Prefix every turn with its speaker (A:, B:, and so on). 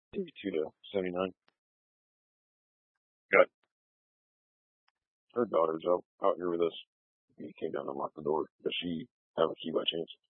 A: 82 to 79. Got her daughter's out here with us. He came down and locked the door. Does she have a key by chance?